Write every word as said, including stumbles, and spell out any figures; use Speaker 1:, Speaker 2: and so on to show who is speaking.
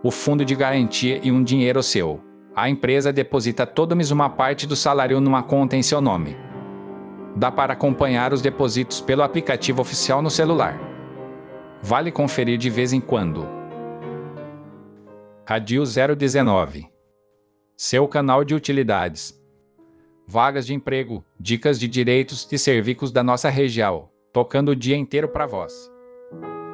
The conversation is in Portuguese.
Speaker 1: o fundo de garantia e um dinheiro seu. A empresa deposita todo mês uma parte do salário numa conta em seu nome. Dá para acompanhar os depósitos pelo aplicativo oficial no celular. Vale conferir de vez em quando. Radio zero dezenove. Seu canal de utilidades. Vagas de emprego, dicas de direitos e serviços da nossa região, tocando o dia inteiro para vós.